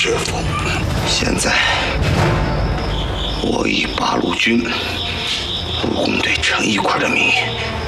师傅，现在我以八路军陆工队陈一块的名义